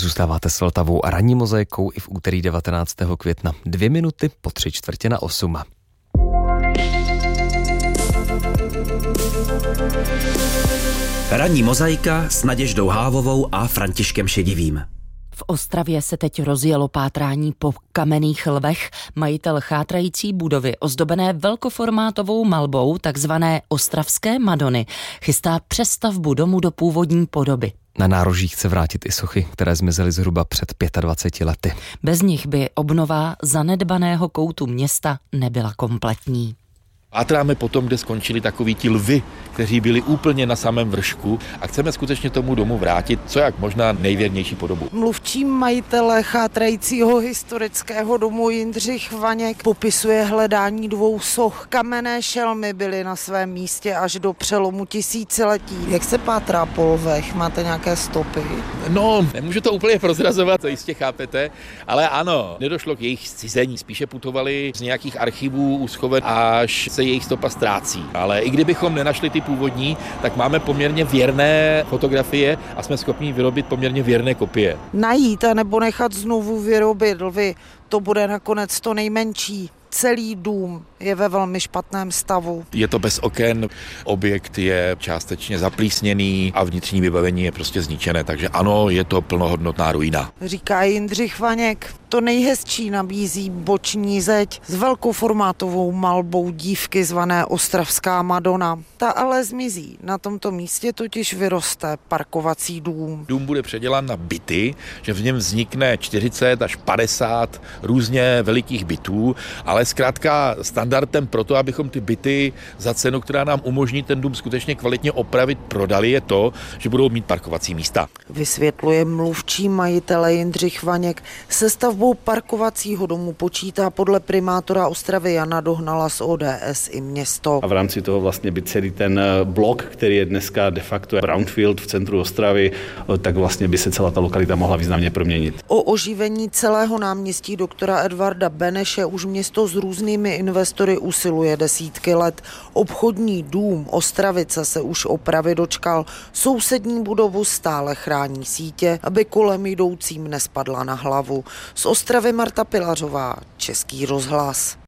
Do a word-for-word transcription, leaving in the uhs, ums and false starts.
Zůstáváte s Vltavou a ranní mozaikou i v úterý devatenáctého května. Dvě minuty po tři čtvrtě na osm. Ranní mozaika s Naděždou Hávovou a Františkem Šedivým. V Ostravě se teď rozjelo pátrání po kamenných lvech. Majitel chátrající budovy ozdobené velkoformátovou malbou takzvané ostravské Madony chystá přestavbu domu do původní podoby. Na nároží chce vrátit i sochy, které zmizely zhruba před dvaceti pěti lety. Bez nich by obnova zanedbaného koutu města nebyla kompletní. Pátráme potom, kde skončili takoví ti lvy, kteří byli úplně na samém vršku a chceme skutečně tomu domu vrátit co jak možná nejvěrnější podobu. Mluvčí majitele chátrajícího historického domu Jindřich Vaněk popisuje hledání dvou soch. Kamenné šelmy byly na svém místě až do přelomu tisíciletí. Jak se pátrá po lvech? Máte nějaké stopy? No, nemůžu to úplně prozrazovat, to jistě chápete, ale ano, nedošlo k jejich zcizení, spíše putovali z nějakých archivů úschoven, až se jejich stopa ztrácí. Ale i kdybychom nenašli ty původní, tak máme poměrně věrné fotografie a jsme schopni vyrobit poměrně věrné kopie. Najít a nebo nechat znovu vyrobit lvy, to bude nakonec to nejmenší. Celý dům je ve velmi špatném stavu. Je to bez oken, objekt je částečně zaplísněný a vnitřní vybavení je prostě zničené, takže ano, je to plnohodnotná ruina. Říká Jindřich Vaněk. To nejhezčí nabízí boční zeď s velkoformátovou malbou dívky zvané Ostravská Madona. Ta ale zmizí. Na tomto místě totiž vyroste parkovací dům. Dům bude předělán na byty, že v něm vznikne čtyřicet až padesát různě velikých bytů, ale zkrátka standardem pro to, abychom ty byty za cenu, která nám umožní ten dům skutečně kvalitně opravit, prodali, je to, že budou mít parkovací místa. Vysvětluje mluvčí majitele Jindřich Vaněk. Se stavbou parkovacího domu počítá podle primátora Ostravy Jana Dohnala z O D S i město. A v rámci toho vlastně by celý ten blok, který je dneska de facto brownfield v centru Ostravy, tak vlastně by se celá ta lokalita mohla významně proměnit. O oživení celého náměstí doktora Edvarda Beneše už město s různými investory usiluje desítky let. Obchodní dům Ostravice se už opravy dočkal. Sousední budovu stále chrání sítě, aby kolem jdoucím nespadla na hlavu. Z Ostravy Marta Pilařová, Český rozhlas.